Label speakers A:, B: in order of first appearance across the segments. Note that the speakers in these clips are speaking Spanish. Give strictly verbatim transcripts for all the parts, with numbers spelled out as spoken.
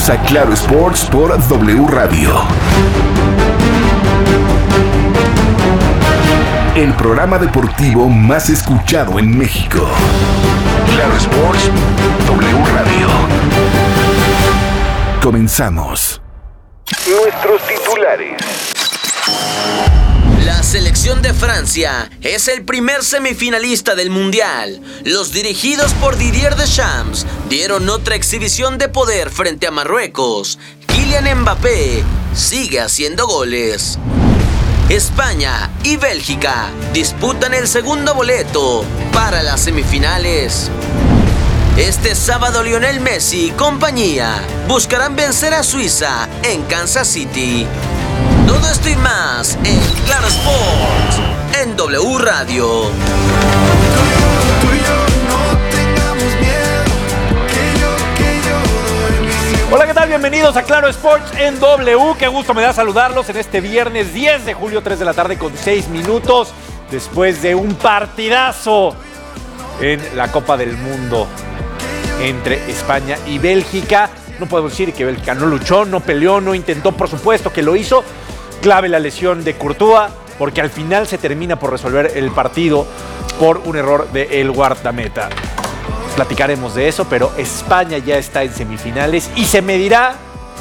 A: Bienvenidos a Claro Sports por W Radio. El programa deportivo más escuchado en México. Claro Sports, W Radio. Comenzamos. Nuestros titulares.
B: La selección de Francia es el primer semifinalista del Mundial. Los dirigidos por Didier Deschamps dieron otra exhibición de poder frente a Marruecos. Kylian Mbappé sigue haciendo goles. España y Bélgica disputan el segundo boleto para las semifinales. Este sábado Lionel Messi y compañía buscarán vencer a Suiza en Kansas City. Todo esto y más en Claro Sports, en W Radio.
C: Hola, ¿qué tal? Bienvenidos a Claro Sports en W. Qué gusto me da saludarlos en este viernes diez de julio, tres de la tarde con seis minutos, después de un partidazo en la Copa del Mundo entre España y Bélgica. No podemos decir que Bélgica no luchó, no peleó, no intentó, por supuesto que lo hizo. Clave la lesión de Courtois, porque al final se termina por resolver el partido por un error del guardameta. Platicaremos de eso, pero España ya está en semifinales y se medirá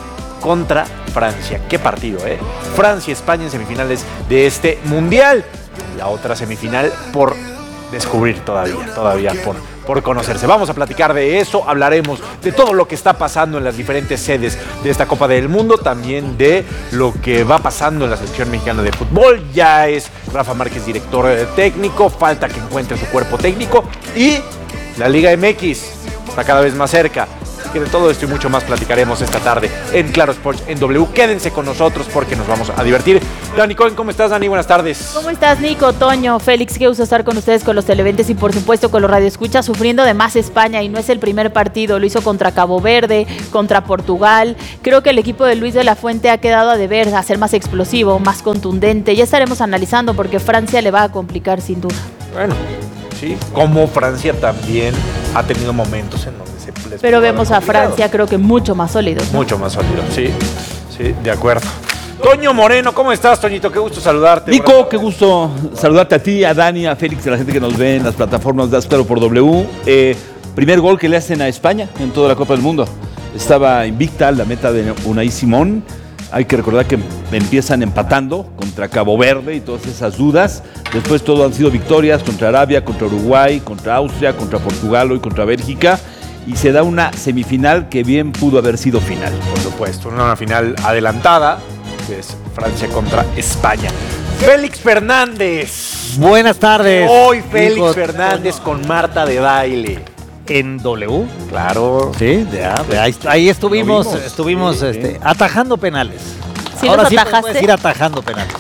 C: contra Francia. ¡Qué partido, eh! Francia y España en semifinales de este Mundial. La otra semifinal por descubrir todavía, todavía por, por conocerse. Vamos a platicar de eso, hablaremos de todo lo que está pasando en las diferentes sedes de esta Copa del Mundo, también de lo que va pasando en la selección mexicana de fútbol. Ya es Rafa Márquez director técnico, falta que encuentre su cuerpo técnico y la Liga M X está cada vez más cerca. Que de todo esto y mucho más platicaremos esta tarde en Claro Sports en W. Quédense con nosotros porque nos vamos a divertir. Dani Cohen, ¿cómo estás, Dani? Buenas tardes.
D: ¿Cómo estás, Nico, Toño, Félix? Qué gusto estar con ustedes, con los televidentes y por supuesto con los radioescuchas, sufriendo de más España, y no es el primer partido. Lo hizo contra Cabo Verde, contra Portugal. Creo que el equipo de Luis de la Fuente ha quedado a deber, a ser más explosivo, más contundente. Ya estaremos analizando porque Francia le va a complicar sin duda.
C: Bueno, sí, como Francia también ha tenido momentos en donde se les
D: Pero vemos a Francia, creo que mucho más sólidos, ¿no?
C: Mucho más sólidos, sí, sí, de acuerdo. Toño Moreno, ¿cómo estás, Toñito? Qué gusto saludarte.
E: Nico, qué gusto saludarte a ti, a Dani, a Félix, a la gente que nos ve en las plataformas de Claro por W. Eh, primer gol que le hacen a España en toda la Copa del Mundo. Estaba invicta la meta de Unai Simón. Hay que recordar que empiezan empatando contra Cabo Verde y todas esas dudas. Después todo han sido victorias contra Arabia, contra Uruguay, contra Austria, contra Portugal y contra Bélgica. Y se da una semifinal que bien pudo haber sido final.
C: Por supuesto, una final adelantada, que es Francia contra España. Félix Fernández.
F: Buenas tardes.
C: Hoy Félix
F: Nico,
C: Fernández con Marta de Baile.
F: En W.
C: Claro.
F: Sí, ya, ahí, ahí estuvimos,
C: vimos.
F: estuvimos
C: Sí,
F: este,
C: sí.
F: atajando penales.
D: ¿Sí
F: Ahora
D: los
F: sí
D: atajaste?
F: puedes ir atajando penales.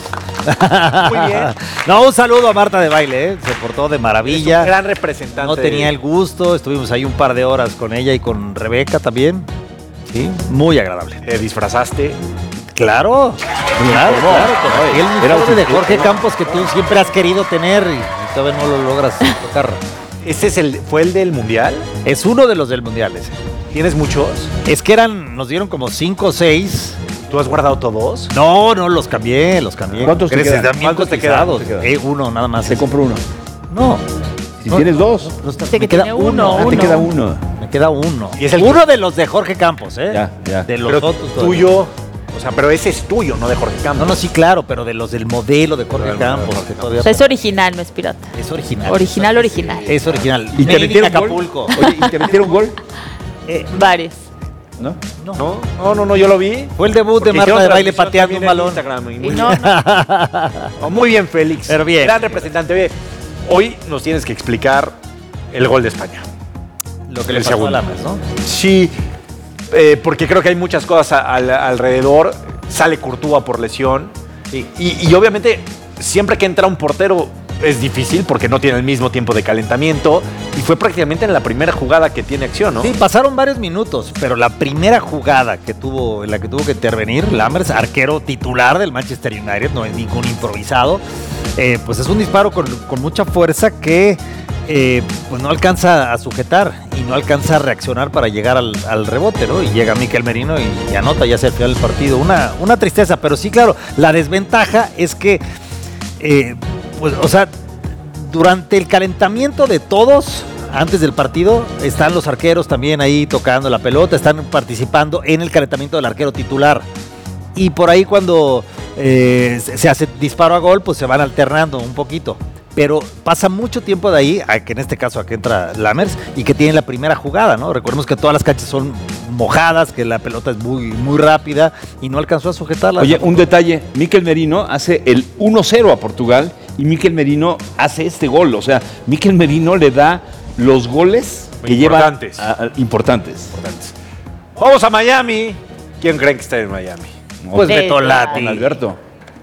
C: Muy bien.
F: No, un saludo a Marta de Baile, ¿eh? Se portó de maravilla.
C: Es un gran representante.
F: No tenía el gusto, estuvimos ahí un par de horas con ella y con Rebeca también. Sí, muy agradable.
C: Te disfrazaste.
F: Claro, claro, claro. con el uniforme de Jorge Campos que tú siempre has querido tener y todavía no lo logras tocar.
C: ¿Ese es el, fue el del Mundial?
F: Es uno de los del Mundial ese.
C: ¿Tienes muchos?
F: Es que eran, nos dieron como cinco o seis.
C: ¿Tú has guardado todos?
F: No, no, los cambié, los cambié.
E: ¿Cuántos te
F: Gracias,
E: quedan?
F: están bien
C: ¿Cuántos te
F: cotizados.
C: quedan? ¿Te quedan?
F: Eh, uno, nada más.
E: Te compro uno.
F: No.
E: Si
F: No,
E: tienes dos,
F: no está-
D: Dice que
F: me queda
D: tiene
F: uno.
D: uno,
E: ah, te
D: uno.
E: queda uno.
F: Me queda uno.
C: Y es el
F: uno de los de Jorge Campos, ¿eh?
E: Ya, ya.
F: De los
C: Pero
F: otros. todavía.
C: tuyo, o sea, pero ese es tuyo, no de Jorge
F: No,
C: Campos.
F: no, sí, claro, pero de los del modelo de Jorge
C: Del modelo de
F: Campos.
C: Jorge
F: que todavía-
D: O sea, es original, no es pirata.
F: es original.
D: Original, original.
F: Es original.
E: ¿Y te
F: Made in
E: metieron gol?
F: Acapulco.
E: Oye, ¿y te metieron gol?
F: Eh,
D: Varios.
E: ¿No?
F: no.
C: No, no, no, no, yo lo vi.
F: Fue el debut
C: Porque
F: de Marta
C: hicieron
F: de Baile
C: transmisión
F: pateando un
C: también en
F: balón.
C: Instagram, y
D: Y
C: muy,
D: no, no.
C: Oh, muy bien, Félix.
F: Pero bien.
C: Gran representante. Oye, hoy nos tienes que explicar el gol de España.
F: Lo que le
C: El
F: pasó a
C: segundo.
F: Lames, ¿no?
C: Sí, eh, porque creo que hay muchas cosas a- al- alrededor. Sale Courtois por lesión.
F: Sí.
C: Y, y obviamente, siempre que entra un portero es difícil porque no tiene el mismo tiempo de calentamiento. Y fue prácticamente en la primera jugada que tiene acción, ¿no?
F: Sí, pasaron varios minutos, pero la primera jugada que tuvo, en la que tuvo que intervenir Lammers, arquero titular del Manchester United, no es ningún improvisado, eh, pues es un disparo con, con mucha fuerza que eh, pues no alcanza a sujetar y no alcanza a reaccionar para llegar al, al rebote, ¿no? Y llega Mikel Merino y, y anota ya hacia el final del partido. Una, una tristeza, pero sí, claro, la desventaja es que, eh, pues, o sea, durante el calentamiento de todos, antes del partido, están los arqueros también ahí tocando la pelota, están participando en el calentamiento del arquero titular. Y por ahí cuando eh, se hace disparo a gol, pues se van alternando un poquito. Pero pasa mucho tiempo de ahí, a que en este caso aquí entra Lammers, y que tiene la primera jugada, ¿no? Recordemos que todas las canchas son mojadas, que la pelota es muy, muy rápida y no alcanzó a sujetarla.
E: Oye, un detalle, Mikel Merino hace el uno cero a Portugal y Mikel Merino hace este gol. O sea, Mikel Merino le da los goles que
C: importantes.
E: lleva a, a, importantes.
C: importantes. Vamos a Miami. ¿Quién creen que está en Miami?
F: Pues Beto Lati.
E: Con Alberto.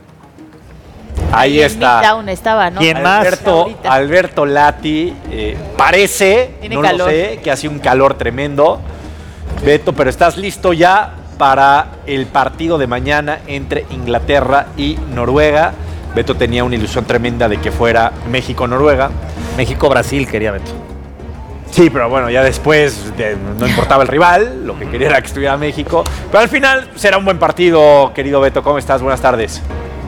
C: Ahí está.
D: Down estaba, ¿no?
F: ¿Quién más?
C: Alberto, Alberto Lati. Eh, parece,
D: Tiene
C: no
D: calor.
C: lo sé, que hace un calor tremendo. Beto, pero ¿estás listo ya para el partido de mañana entre Inglaterra y Noruega? Beto tenía una ilusión tremenda de que fuera México-Noruega.
F: México-Brasil quería Beto.
C: Sí, pero bueno, ya después de, no importaba el rival, lo que quería era que estuviera México. Pero al final será un buen partido, querido Beto. ¿Cómo estás? Buenas tardes.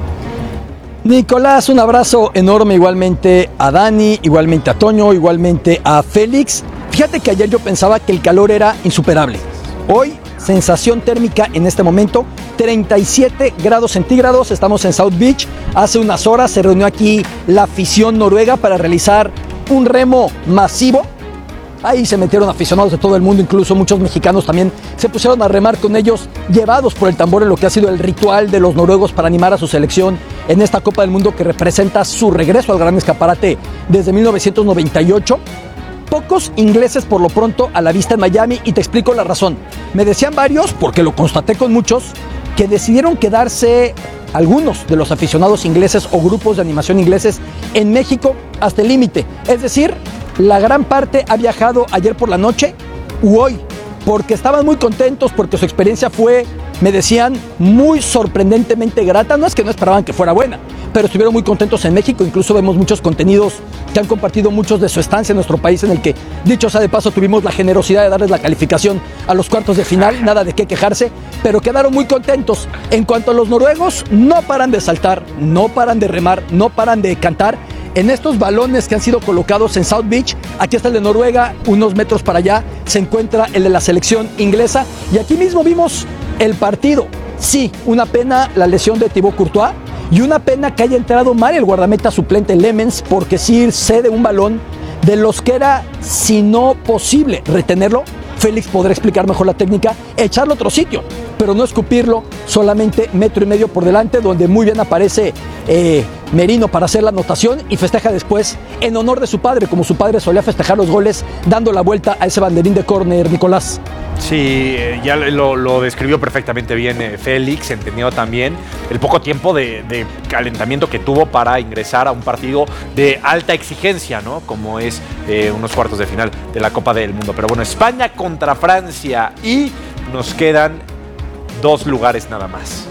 G: Nicolás, un abrazo enorme igualmente a Dani, igualmente a Toño, igualmente a Félix. Fíjate que ayer yo pensaba que el calor era insuperable. Hoy, sensación térmica en este momento, treinta y siete grados centígrados. Estamos en South Beach. Hace unas horas se reunió aquí la afición noruega para realizar un remo masivo. Ahí se metieron aficionados de todo el mundo, incluso muchos mexicanos también se pusieron a remar con ellos, llevados por el tambor en lo que ha sido el ritual de los noruegos para animar a su selección en esta Copa del Mundo que representa su regreso al gran escaparate desde mil novecientos noventa y ocho. Pocos ingleses por lo pronto a la vista en Miami, y te explico la razón. Me decían varios, porque lo constaté con muchos, que decidieron quedarse algunos de los aficionados ingleses o grupos de animación ingleses en México hasta el límite. Es decir, la gran parte ha viajado ayer por la noche u hoy, porque estaban muy contentos, porque su experiencia fue, me decían, muy sorprendentemente grata. No es que no esperaban que fuera buena, pero estuvieron muy contentos en México. Incluso vemos muchos contenidos que han compartido muchos de su estancia en nuestro país, en el que, dicho sea de paso, tuvimos la generosidad de darles la calificación a los cuartos de final. Nada de qué quejarse, pero quedaron muy contentos. En cuanto a los noruegos, no paran de saltar, no paran de remar, no paran de cantar en estos balones que han sido colocados en South Beach. Aquí está el de Noruega, unos metros para allá se encuentra el de la selección inglesa, y aquí mismo vimos el partido. Sí, una pena la lesión de Thibaut Courtois, y una pena que haya entrado mal el guardameta suplente Lemens, porque sí cede un balón de los que era, si no posible, retenerlo. Félix podrá explicar mejor la técnica, echarlo a otro sitio, pero no escupirlo solamente metro y medio por delante, donde muy bien aparece eh, Merino para hacer la anotación, y festeja después en honor de su padre, como su padre solía festejar los goles, dando la vuelta a ese banderín de córner, Nicolás.
C: Sí, ya lo, lo describió perfectamente bien eh, Félix, entendió también el poco tiempo de, de calentamiento que tuvo para ingresar a un partido de alta exigencia, ¿no? Como es eh, unos cuartos de final de la Copa del Mundo. Pero bueno, España contra Francia, y nos quedan dos lugares nada más.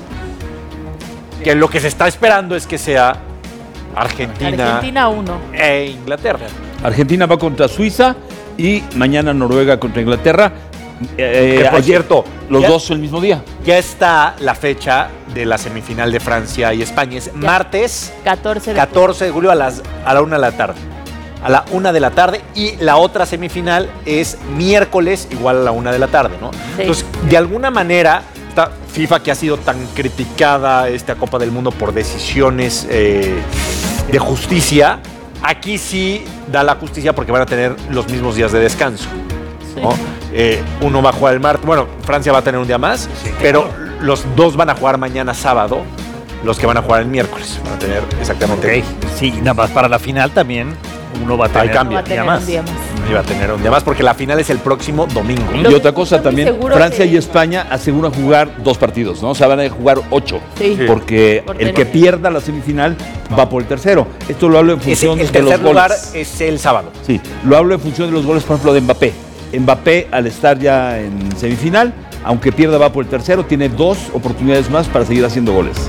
C: Que lo que se está esperando es que sea Argentina,
D: Argentina uno
C: e Inglaterra.
E: Argentina va contra Suiza y mañana Noruega contra Inglaterra. Eh,
C: Que, por
E: ayer,
C: cierto,
E: los
C: ya-
E: dos el mismo día.
C: Ya está la fecha de la semifinal de Francia y España. Es martes
D: catorce de
C: catorce de julio a, las, a la una de la tarde. A la una de la tarde. Y la otra semifinal es miércoles igual a la una de la tarde, ¿no?
D: Sí.
C: Entonces, de alguna manera, esta FIFA, que ha sido tan criticada, esta Copa del Mundo, por decisiones eh, de justicia, aquí sí da la justicia porque van a tener los mismos días de descanso.
D: Sí.
C: ¿no? Eh, uno va a jugar el martes, bueno, Francia va a tener un día más, pero los dos van a jugar mañana sábado, los que van a jugar el miércoles. Van a tener exactamente.
F: Ok, sí, nada más para la final también uno va a tener,
C: Ahí cambia.
D: Va a tener
F: un día
D: un día más.
C: Y va a tener un día más porque la final es el próximo domingo.
E: Y
D: Lo-
E: otra cosa
D: estoy muy
E: también,
D: seguro
E: Francia
D: que-
E: y España aseguran jugar dos partidos, ¿no? O sea, van a jugar ocho.
D: Sí.
C: Sí.
E: Porque
D: Por
E: el que
D: tener-
E: pierda la semifinal va por el tercero. Esto lo hablo en
C: Ese-
E: función
C: el
E: de
C: tercer
E: los
C: lugar
E: goles.
C: es el sábado.
E: Sí, lo hablo en función de los goles, por ejemplo, de Mbappé. Mbappé, al estar ya en semifinal, aunque pierda va por el tercero, tiene dos oportunidades más para seguir haciendo goles.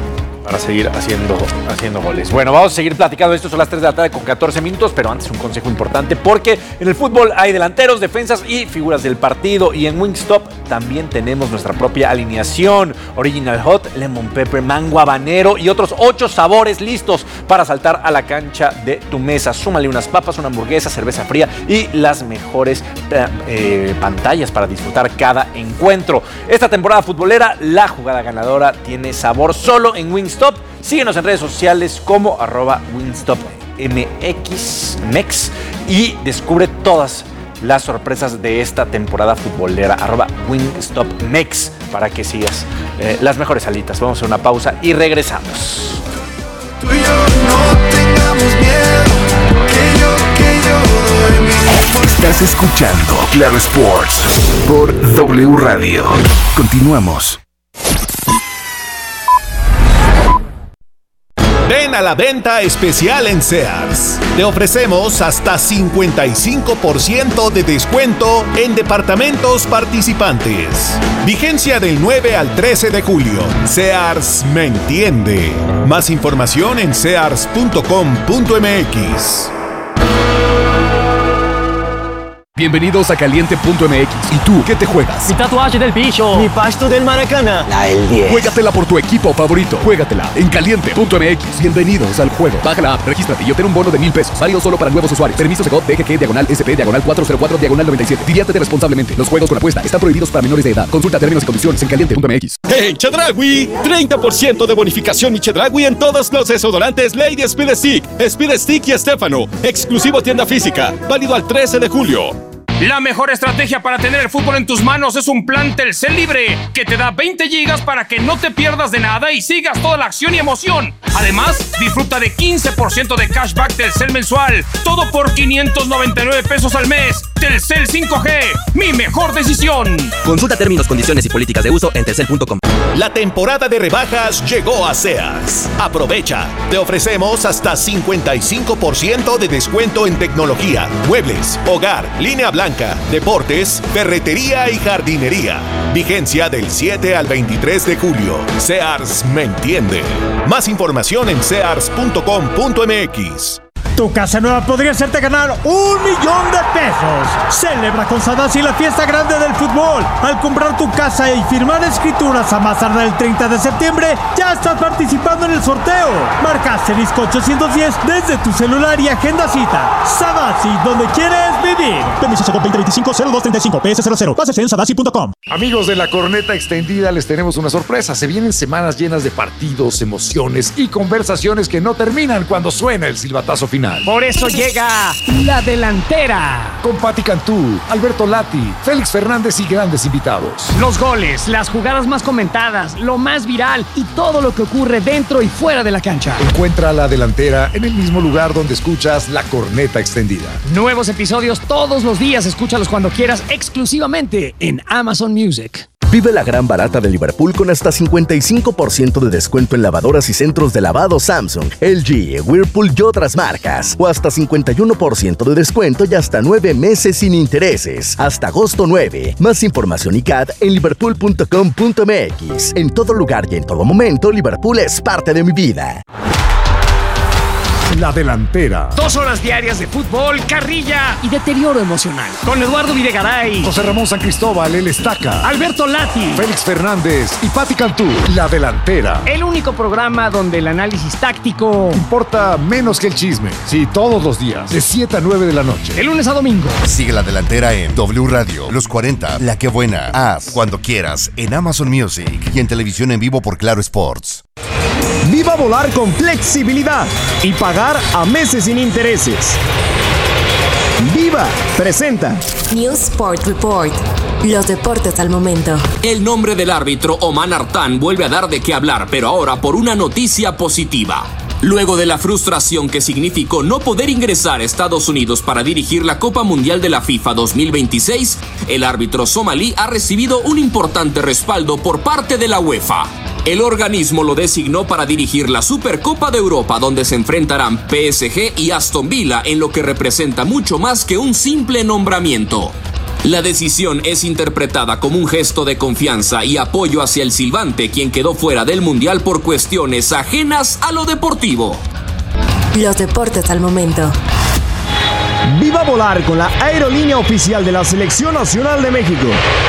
C: para seguir haciendo, haciendo goles. Bueno, vamos a seguir platicando esto. Son las tres de la tarde con catorce minutos, pero antes un consejo importante porque en el fútbol hay delanteros, defensas y figuras del partido, y en Wingstop también tenemos nuestra propia alineación: Original Hot, Lemon Pepper, Mango Habanero y otros ocho sabores listos para saltar a la cancha de tu mesa. Súmale unas papas, una hamburguesa, cerveza fría y las mejores eh, pantallas para disfrutar cada encuentro. Esta temporada futbolera, la jugada ganadora tiene sabor solo en Wingstop. Síguenos en redes sociales como arroba Wingstop M X Mex y descubre todas las sorpresas de esta temporada futbolera, arroba Wingstop Mex, para que sigas eh, las mejores alitas. Vamos a hacer una pausa y regresamos.
A: Tú y yo no tengamos miedo, que yo, que yo doy mi... Estás escuchando Claro Sports por W Radio. Continuamos.
H: Ven a la venta especial en Sears. Te ofrecemos hasta cincuenta y cinco por ciento de descuento en departamentos participantes. Vigencia del nueve al trece de julio. Sears me entiende. Más información en sears punto com punto m x.
A: Bienvenidos a Caliente punto m x. ¿Y tú qué te juegas?
I: Mi tatuaje del bicho. Mi pasto del Maracana.
J: La del diez.
A: Juégatela por tu equipo favorito. Juégatela en Caliente punto m x. Bienvenidos al juego. Baja la app, regístrate y obtén un bono de mil pesos. Válido solo para nuevos usuarios. Permiso Segov D G G diagonal S P diagonal cuatro cero cuatro diagonal noventa y siete. Diviértete responsablemente. Los juegos con apuesta están prohibidos para menores de edad. Consulta términos y condiciones en Caliente punto m x.
K: ¡Hey, Chedraui! treinta por ciento de bonificación y Chedraui en todos los desodorantes Lady Speed Stick, Speed Stick y Estefano. Exclusivo tienda física. Válido al trece de julio.
L: La mejor estrategia para tener el fútbol en tus manos es un plan Telcel Libre, que te da veinte gigas para que no te pierdas de nada y sigas toda la acción y emoción. Además, disfruta de quince por ciento de cashback Telcel mensual, todo por quinientos noventa y nueve pesos al mes. Telcel cinco G, mi mejor decisión.
M: Consulta términos, condiciones y políticas de uso en telcel punto com.
H: La temporada de rebajas llegó a Sears. Aprovecha. Te ofrecemos hasta cincuenta y cinco por ciento de descuento en tecnología, muebles, hogar, línea blanca, deportes, ferretería y jardinería. Vigencia del siete al veintitrés de julio. Sears me entiende. Más información en sears punto com punto m x.
N: Tu casa nueva podría hacerte ganar un millón de pesos. Celebra con Sadasi la fiesta grande del fútbol. Al comprar tu casa y firmar escrituras a más tardar el treinta de septiembre, ya estás participando en el sorteo. Marca asterisco ochocientos diez desde tu celular y agenda cita. Sadasi, donde quieres vivir. Permiso Segov veinte veinticinco cero dos treinta y cinco P S cero cero. Bases en sadasi punto com.
O: Amigos de la Corneta Extendida, les tenemos una sorpresa. Se vienen semanas llenas de partidos, emociones y conversaciones que no terminan cuando suena el silbatazo final.
I: Por eso llega La Delantera.
O: Con Pati Cantú, Alberto Lati, Félix Fernández y grandes invitados.
I: Los goles, las jugadas más comentadas, lo más viral y todo lo que ocurre dentro y fuera de la cancha.
O: Encuentra La Delantera en el mismo lugar donde escuchas La Corneta Extendida.
I: Nuevos episodios todos los días. Escúchalos cuando quieras, exclusivamente en Amazon Music.
P: Vive la gran barata de Liverpool con hasta cincuenta y cinco por ciento de descuento en lavadoras y centros de lavado Samsung, L G, Whirlpool y otras marcas. O hasta cincuenta y uno por ciento de descuento y hasta nueve meses sin intereses. Hasta agosto nueve. Más información y C A D en liverpool punto com punto m x. En todo lugar y en todo momento, Liverpool es parte de mi vida.
O: La Delantera.
I: Dos horas diarias de fútbol, carrilla y deterioro emocional. Con Eduardo Videgaray,
O: José Ramón San Cristóbal, el Estaca,
I: Alberto Lati,
O: Félix Fernández y Pati Cantú. La Delantera.
I: El único programa donde el análisis táctico
O: importa menos que el chisme. Sí, todos los días, de siete a nueve de la noche.
I: De lunes a domingo.
Q: Sigue La Delantera en W Radio, Los cuarenta, La Que Buena, Haz, Cuando Quieras, en Amazon Music y en televisión en vivo por Claro Sports.
R: Viva volar con flexibilidad y pagar a meses sin intereses. Viva presenta
S: News Sport Report. Los deportes al momento.
B: El nombre del árbitro Oman Artan vuelve a dar de qué hablar, pero ahora por una noticia positiva. Luego de la frustración que significó no poder ingresar a Estados Unidos para dirigir la Copa Mundial de la FIFA dos mil veintiséis, el árbitro somalí ha recibido un importante respaldo por parte de la UEFA. El organismo lo designó para dirigir la Supercopa de Europa, donde se enfrentarán P S G y Aston Villa, en lo que representa mucho más que un simple nombramiento.
J: La decisión es interpretada como un gesto de confianza y apoyo hacia el silbante, quien quedó fuera del Mundial por cuestiones ajenas a lo deportivo.
S: Los deportes al momento.
R: Viva volar con la aerolínea oficial de la Selección Nacional de México.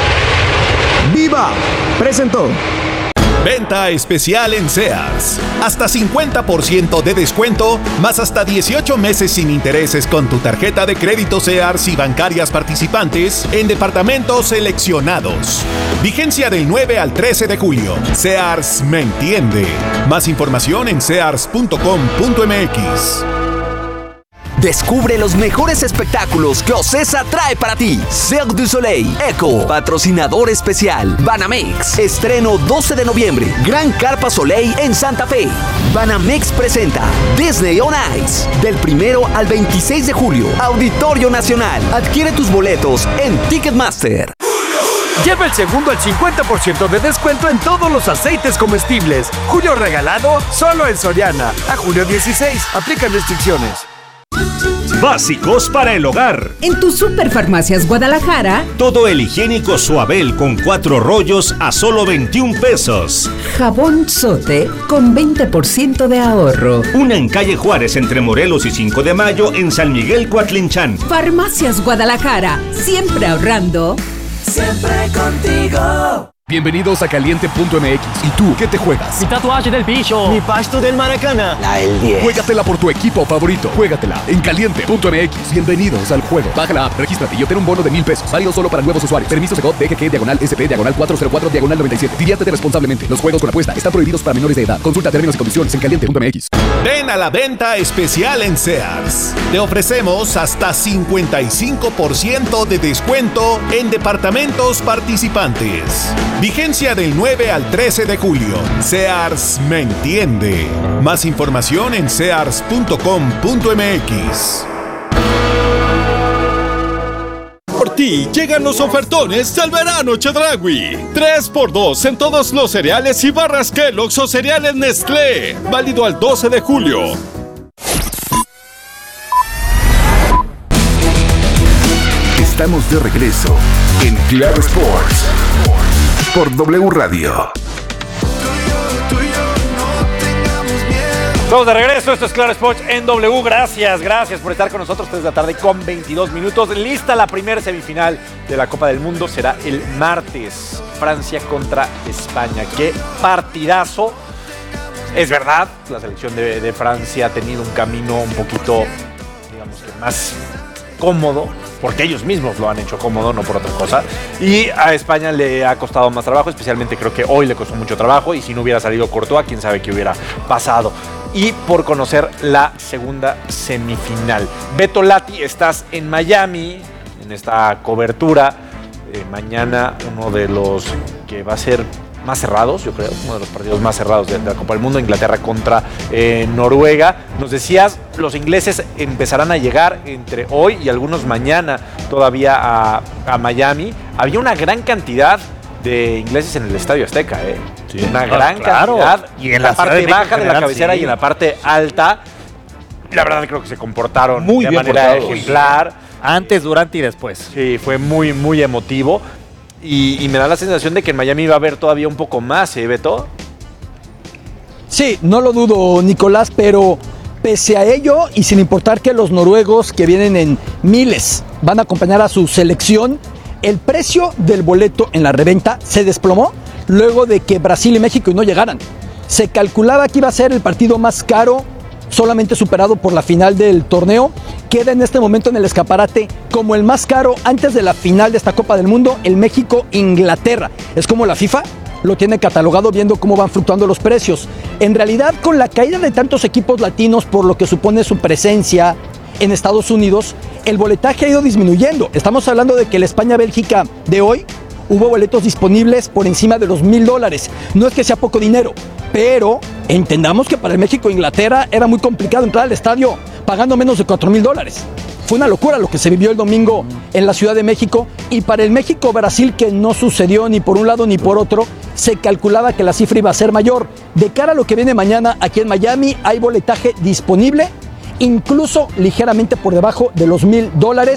R: Viva presentó.
H: Venta especial en Sears. Hasta cincuenta por ciento de descuento, más hasta dieciocho meses sin intereses con tu tarjeta de crédito Sears y bancarias participantes en departamentos seleccionados. Vigencia del nueve al trece de julio. Sears me entiende. Más información en sears punto com punto m x.
T: Descubre los mejores espectáculos que Ocesa trae para ti. Cirque du Soleil, Echo, patrocinador especial. Banamex, estreno doce de noviembre. Gran Carpa Soleil en Santa Fe. Banamex presenta Disney on Ice. Del primero al veintiséis de julio. Auditorio Nacional. Adquiere tus boletos en Ticketmaster.
U: Lleva el segundo al cincuenta por ciento de descuento en todos los aceites comestibles. Julio regalado solo en Soriana. A julio dieciséis. Aplican restricciones.
V: Básicos para el hogar.
W: En tu Superfarmacias Guadalajara,
V: todo el higiénico Suabel con cuatro rollos a solo veintiún pesos.
W: Jabón Sote con veinte por ciento de ahorro.
V: Una en calle Juárez entre Morelos y cinco de mayo en San Miguel Coatlinchán.
W: Farmacias Guadalajara, siempre ahorrando.
X: Siempre contigo.
A: Bienvenidos a Caliente punto m x. ¿Y tú qué te juegas?
I: Mi tatuaje del bicho.
X: Mi pasto del Maracana.
A: La el diez. Juégatela por tu equipo favorito. Juégatela en Caliente punto m x. Bienvenidos al juego. Baja la app, regístrate y obtén un bono de mil pesos. Válido solo para nuevos usuarios. Permiso Segov D G G diagonal S P diagonal cuatro cero cuatro diagonal noventa y siete. Diviértete responsablemente. Los juegos con apuesta están prohibidos para menores de edad. Consulta términos y condiciones en Caliente punto m x.
H: Ven a la venta especial en Sears. Te ofrecemos hasta cincuenta y cinco por ciento de descuento en departamentos participantes. Vigencia del nueve al trece de julio. Sears me entiende. Más información en sears punto com punto m x.
K: Por ti llegan los ofertones del verano Chedraui. tres por dos en todos los cereales y barras Kellogg's o cereales Nestlé. Válido al doce de julio.
Y: Estamos de regreso en Claro Sports por W Radio.
C: Estamos de regreso, esto es Claro Sports en W. Gracias, gracias por estar con nosotros. tres de la tarde con veintidós minutos. Lista la primera semifinal de la Copa del Mundo. Será el martes. Francia contra España. Qué partidazo. Es verdad, la selección de, de Francia ha tenido un camino un poquito, digamos que más cómodo, porque ellos mismos lo han hecho cómodo, no por otra cosa. Y a España le ha costado más trabajo, especialmente creo que hoy le costó mucho trabajo. Y si no hubiera salido Courtois, quién sabe qué hubiera pasado. Y por conocer la segunda semifinal. Beto Lati, estás en Miami, en esta cobertura. Eh, mañana uno de los que va a ser más cerrados, yo creo, uno de los partidos más cerrados de, de la Copa del Mundo, Inglaterra contra eh, Noruega. Nos decías, los ingleses empezarán a llegar entre hoy y algunos mañana todavía a, a Miami. Había una gran cantidad de ingleses en el Estadio Azteca, ¿eh? Sí, una no, gran claro. cantidad. Y en la, la parte baja de la cabecera sí. Y en la parte alta, la verdad creo que se comportaron muy de bien manera portados. Ejemplar.
F: Antes, durante y después.
C: Sí, fue muy, muy emotivo. Y, y me da la sensación de que en Miami va a haber todavía un poco más, ¿eh, Beto?
G: Sí, no lo dudo, Nicolás, pero pese a ello, y sin importar que los noruegos, que vienen en miles, van a acompañar a su selección, el precio del boleto en la reventa se desplomó luego de que Brasil y México no llegaran. Se calculaba que iba a ser el partido más caro, solamente superado por la final del torneo. Queda en este momento en el escaparate como el más caro antes de la final de esta Copa del Mundo, el México-Inglaterra. Es como la FIFA lo tiene catalogado, viendo cómo van fluctuando los precios. En realidad, con la caída de tantos equipos latinos, por lo que supone su presencia en Estados Unidos, el boletaje ha ido disminuyendo. Estamos hablando de que la España-Bélgica de hoy hubo boletos disponibles por encima de los mil dólares. No es que sea poco dinero, pero entendamos que para el México-Inglaterra era muy complicado entrar al estadio pagando menos de cuatro mil dólares. Fue una locura lo que se vivió el domingo en la Ciudad de México. Y para el México-Brasil, que no sucedió ni por un lado ni por otro, se calculaba que la cifra iba a ser mayor. De cara a lo que viene mañana aquí en Miami, hay boletaje disponible, incluso ligeramente por debajo de los mil dólares.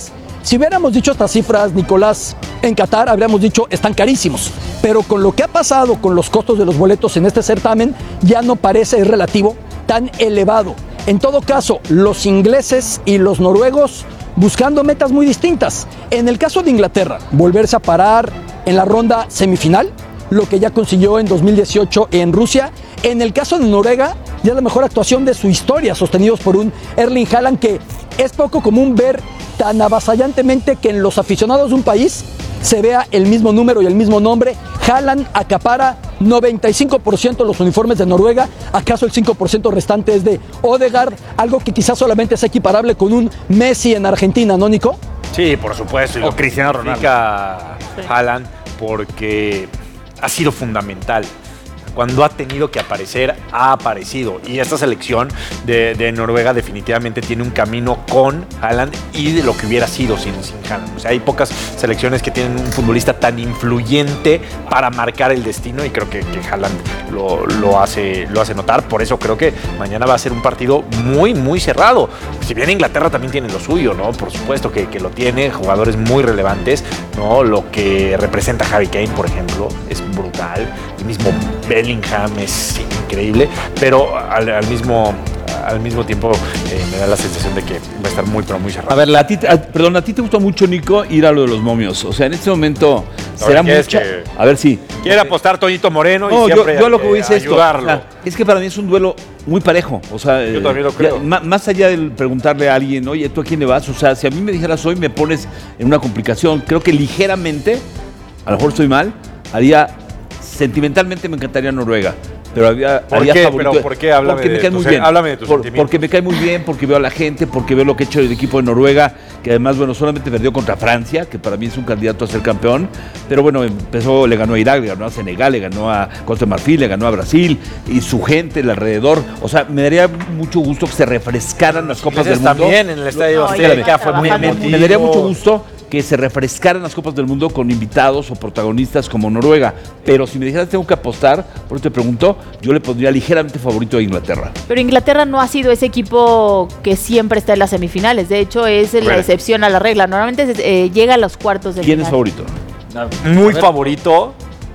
G: Si hubiéramos dicho estas cifras, Nicolás, en Qatar, habríamos dicho están carísimos. Pero con lo que ha pasado con los costos de los boletos en este certamen, ya no parece, es relativo, tan elevado. En todo caso, los ingleses y los noruegos buscando metas muy distintas. En el caso de Inglaterra, volverse a parar en la ronda semifinal, lo que ya consiguió en dos mil dieciocho en Rusia. En el caso de Noruega, ya la mejor actuación de su historia, sostenidos por un Erling Haaland que es poco común ver tan avasallantemente que en los aficionados de un país se vea el mismo número y el mismo nombre. Haaland acapara noventa y cinco por ciento de los uniformes de Noruega. ¿Acaso el cinco por ciento restante es de Odegaard? Algo que quizás solamente es equiparable con un Messi en Argentina, ¿no, Nico?
C: Sí, por supuesto. Y
F: O
C: lo
F: Cristiano
C: que
F: Ronaldo.
C: significa Haaland porque ha sido fundamental. Cuando ha tenido que aparecer, ha aparecido. Y esta selección de, de Noruega definitivamente tiene un camino con Haaland y de lo que hubiera sido sin, sin Haaland. O sea, hay pocas selecciones que tienen un futbolista tan influyente para marcar el destino y creo que, que Haaland lo, lo, hace, lo hace notar. Por eso creo que mañana va a ser un partido muy, muy cerrado. Si bien Inglaterra también tiene lo suyo, ¿no? Por supuesto que, que lo tiene, jugadores muy relevantes, ¿no? Lo que representa Harry Kane, por ejemplo, es brutal. El mismo Bellingham es increíble, pero al, al mismo al mismo tiempo eh, me da la sensación de que va a estar muy, pero muy cerrado.
D: A ver, la, a ti, a, perdón, a ti te gusta mucho, Nico, ir a lo de los momios. O sea, en este momento será mucha...
C: Que
D: a ver si...
C: Quiere apostar Toñito Moreno
D: No,
C: y
D: yo,
C: siempre
D: yo lo que voy a
C: eh,
D: decir es esto.
C: ayudarlo.
D: O sea, es que para mí es un duelo muy parejo. O sea,
C: Yo también lo creo.
D: ya, ma- más allá de preguntarle a alguien, oye, ¿tú a quién le vas? O sea, si a mí me dijeras hoy me pones en una complicación, creo que ligeramente, a lo mejor estoy mal, haría... Sentimentalmente me encantaría Noruega. Pero había,
C: ¿Por
D: haría
C: qué?
D: favorito-
C: Pero ¿por qué? Háblame
D: porque me
C: de
D: cae
C: tus-
D: muy bien.
C: háblame de tus
D: Por-
C: sentimientos.
D: Porque me cae muy bien, porque veo a la gente, porque veo lo que ha hecho el equipo de Noruega, que además, bueno, solamente perdió contra Francia, que para mí es un candidato a ser campeón. Pero bueno, empezó, le ganó a Irak, le ganó a Senegal, le ganó a Costa de Marfil, le ganó a Brasil, y su gente, el alrededor. O sea, me daría mucho gusto que se refrescaran las copas del mundo.
C: También en el Estadio
D: No,
C: Azteca
D: espérame.
C: fue muy
D: me, me-
C: emotivo.
D: me daría mucho gusto que se refrescaran las Copas del Mundo con invitados o protagonistas como Noruega. Pero si me dijeras tengo que apostar, por eso te pregunto, yo le pondría ligeramente favorito a Inglaterra.
E: Pero Inglaterra no ha sido ese equipo que siempre está en las semifinales. De hecho, es la
C: Bueno.
E: excepción a la regla. Normalmente eh, llega a los cuartos de
D: ¿Quién
E: final.
D: es favorito?
C: Muy favorito,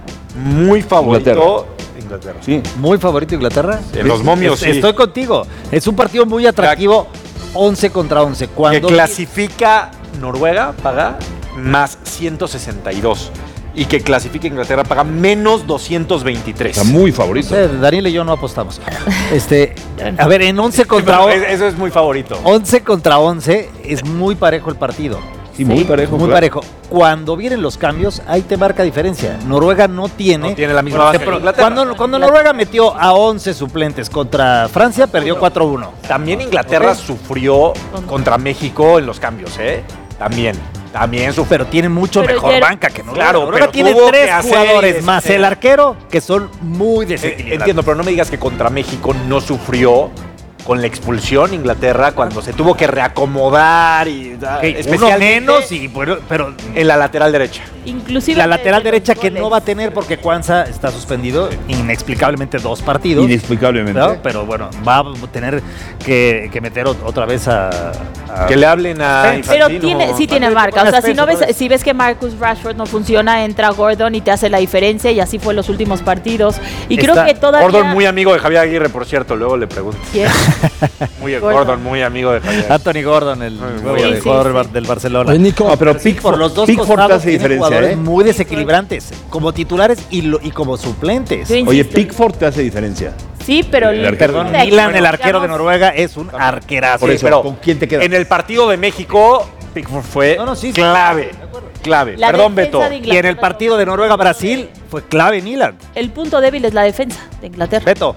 C: muy favorito. Inglaterra.
D: Sí.
F: Muy favorito Inglaterra.
C: En los momios,
F: Es-
C: sí.
F: Estoy contigo. Es un partido muy atractivo. once contra once.
C: Que
F: Cuando
C: clasifica Noruega, paga más ciento sesenta y dos. Y que clasifica Inglaterra, paga menos doscientos veintitrés.
D: Está muy favorito.
F: Eh, Daniel y yo no apostamos. Este, a ver, en once contra once.
C: Eso es muy favorito.
F: once contra once es muy parejo el partido.
D: Sí, muy parejo.
F: Muy
D: claro.
F: parejo. Cuando vienen los cambios, ahí te marca diferencia. Noruega no tiene.
C: No tiene la misma
F: Por
C: base que
F: ejemplo,
C: Inglaterra.
F: Cuando, cuando Noruega metió a once suplentes contra Francia, perdió cuatro uno.
C: También Inglaterra
F: Ok.
C: sufrió contra México en los cambios, ¿eh? También. También sufrió.
F: Pero tiene mucho
E: Pero
F: mejor
E: ya-
F: banca que Noruega.
C: Claro,
F: Noruega
C: pero
F: tiene
C: tuvo
F: tres
C: que hacer y
F: jugadores más
C: deshacer.
F: el arquero que son muy
C: Eh,
F: desequilibrantes.
C: Entiendo, pero no me digas que contra México no sufrió con la expulsión Inglaterra cuando se tuvo que reacomodar y
F: Ok, uno
C: especialmente
F: menos, y, pero, pero
C: en la lateral derecha.
E: Inclusive
F: la
E: de-
F: lateral
E: de los
F: derecha que
E: goles.
F: no va a tener porque Cuanza está suspendido inexplicablemente dos partidos.
D: Inexplicablemente.
F: ¿no? Pero bueno, va a tener que, que meter ot- otra vez a, a-
C: Que le hablen a
E: Pero
C: Infantino.
E: tiene, sí tiene marca. O sea, si no ves, si ves que Marcus Rashford no funciona, entra Gordon y te hace la diferencia. Y así fue en los últimos partidos. Y creo
F: Está
E: que todavía.
C: Gordon muy amigo de Javier Aguirre, por cierto, luego le pregunto.
E: ¿Quién?
C: Muy
E: Gordon.
C: Gordon. muy amigo de Javier.
F: Anthony Gordon, el
C: Muy
F: nuevo
C: bien.
F: de-
E: Sí,
F: jugador
E: sí,
F: bar-
E: sí.
F: del Barcelona.
G: Oye, Nico,
D: No, pero
F: Sí,
D: Pickford,
F: por los dos
D: Pickford
F: costados
D: hace
F: tiene
D: diferencia,
F: jugadores
D: ¿eh?
F: muy desequilibrantes, como titulares y, lo- y como suplentes.
E: Yo
D: Oye,
E: insisto.
D: Pickford te hace diferencia.
E: Sí, pero.
D: El
E: el-
D: arquero.
F: Perdón,
E: de-
F: Milan,
E: bueno,
F: el arquero de
E: digamos,
F: Noruega, es un arquerazo.
D: Por
C: Sí,
D: eso,
C: pero
D: ¿con quién te quedas?
C: En el partido de México, Pickford fue
F: No, no, sí, sí.
C: clave. Clave.
E: La
C: Perdón,
E: defensa
C: Beto.
E: de
F: Y en
E: Inglaterra
F: el partido de Noruega-Brasil fue clave Milan.
E: El punto débil es la defensa de Inglaterra.
F: Beto.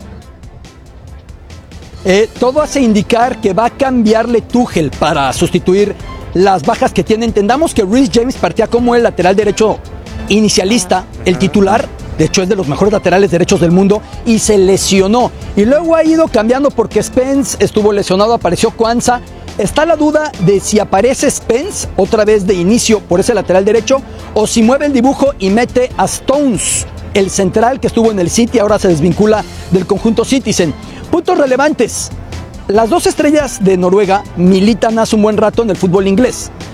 G: Eh, todo hace indicar que va a cambiarle Tuchel para sustituir las bajas que tiene. Entendamos que Reece James partía como el lateral derecho inicialista, el titular. De hecho, es de los mejores laterales derechos del mundo y se lesionó. Y luego ha ido cambiando porque Spence estuvo lesionado, apareció Cuanza. Está la duda de si aparece Spence otra vez de inicio por ese lateral derecho o si mueve el dibujo y mete a Stones, el central que estuvo en el City, ahora se desvincula del conjunto Citizen. Puntos relevantes. Las dos estrellas de Noruega militan hace un buen rato en el fútbol inglés,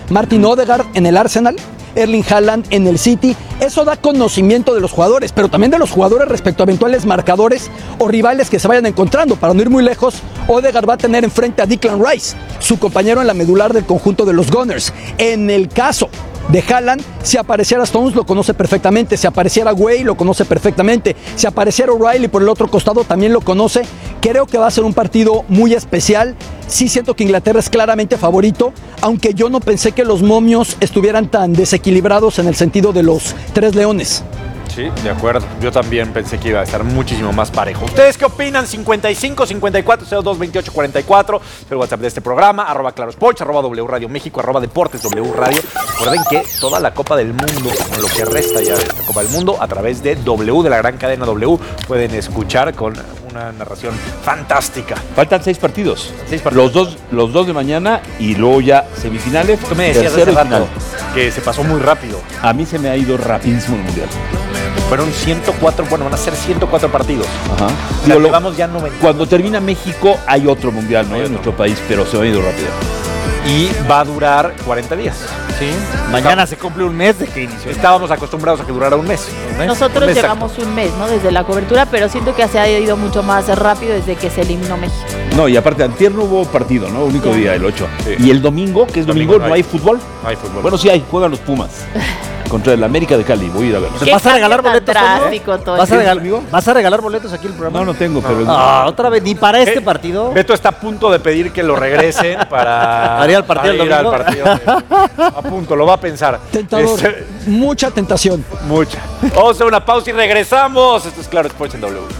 G: Martin Odegaard en el Arsenal, Erling Haaland en el City. Eso da conocimiento de los jugadores, pero también de los jugadores respecto a eventuales marcadores o rivales que se vayan encontrando. Para no ir muy lejos, Odegaard va a tener enfrente a Declan Rice, su compañero en la medular del conjunto de los Gunners. En el caso de Haaland, si apareciera Stones lo conoce perfectamente, si apareciera Way lo conoce perfectamente, si apareciera O'Reilly por el otro costado también lo conoce. Creo que va a ser un partido muy especial. Sí siento que Inglaterra es claramente favorito, aunque yo no pensé que los momios estuvieran tan desequilibrados en el sentido de los tres leones.
C: Sí, de acuerdo. Yo también pensé que iba a estar muchísimo más parejo. ¿Ustedes qué opinan? cincuenta y cinco, cincuenta y cuatro, cero dos, veintiocho, cuarenta y cuatro. El WhatsApp de este programa, arroba Claro Sports, arroba W Radio México, arroba Deportes W Radio. Recuerden que toda la Copa del Mundo, con lo que resta ya de la Copa del Mundo, a través de W, de la gran cadena W, pueden escuchar con una narración fantástica.
D: Faltan seis partidos.
C: Seis partidos.
D: Los dos, los dos de mañana y luego ya semifinales.
C: Tú me decías hace
D: tercero y
C: rato
D: final.
C: que se pasó muy rápido.
D: A mí se me ha ido rapidísimo el Mundial.
C: Fueron ciento cuatro, bueno, van a ser ciento cuatro partidos.
D: Ajá.
C: O sea,
D: Digo,
C: llevamos ya noventa.
D: Cuando termina México hay otro Mundial, ¿no? En nuestro país, pero se ha ido rápido.
C: Y va a durar cuarenta días.
F: Sí. Mañana se cumple un mes de que inició.
C: Estábamos acostumbrados a que durara un mes. Un mes
E: Nosotros
C: un mes
E: llevamos
C: exacto.
E: un mes, ¿no? Desde la cobertura, pero siento que se ha ido mucho más rápido desde que se eliminó México.
D: No, y aparte, antier no hubo partido, ¿no? Único
E: Sí.
D: día, el ocho.
C: Sí.
D: Y el domingo, que es domingo,
C: Domingo
D: no,
C: no
D: hay
C: hay.
D: fútbol.
C: No hay fútbol.
D: Bueno, sí hay, juegan los Pumas. Contra el América de Cali, voy a ir a verlos.
E: ¿Qué
F: ¿Vas a regalar
E: cambio tan
F: boletos?
E: drástico, Toño?
F: ¿Vas a, regalar, ¿Vas a regalar boletos aquí en el programa?
D: No, no tengo, pero...
F: Ah, otra vez, ni para este
C: Eh,
F: partido.
C: Beto está a punto de pedir que lo regresen para,
F: Para ir al partido
C: para
F: el
C: ir al
F: domingo.
C: partido de- a punto, lo va a pensar.
G: Tentador,
C: Este,
G: mucha tentación.
C: mucha. Vamos a hacer una pausa y regresamos. Esto es Claro Sports en W.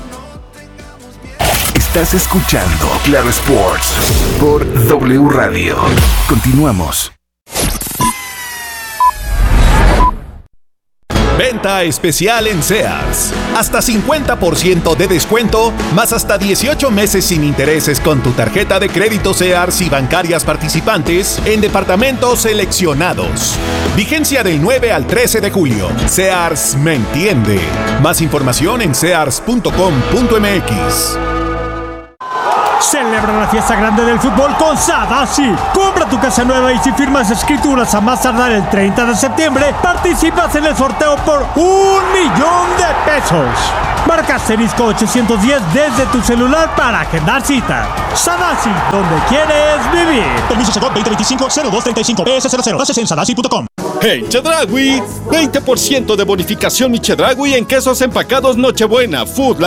Y: Estás escuchando Claro Sports por W Radio. Continuamos.
H: Venta especial en Sears. Hasta cincuenta por ciento de descuento, más hasta dieciocho meses sin intereses con tu tarjeta de crédito Sears y bancarias participantes en departamentos seleccionados. Vigencia del nueve al trece de julio. Sears me entiende. Más información en sears punto com punto m x.
L: Celebra la fiesta grande del fútbol con Sadasi. Compra tu casa nueva y si firmas escrituras a más tardar el treinta de septiembre, participas en el sorteo por un millón de pesos. Marca asterisco ochocientos diez desde tu celular para agendar cita. Sadasi, donde quieres vivir.
M: Permiso Segov veinte veinticinco cero dos treinta y cinco P S cero cero. Bases en sadasi punto com.
K: ¡Hey, Chedraui! veinte por ciento de bonificación y Chedraui en quesos empacados Nochebuena, Food, La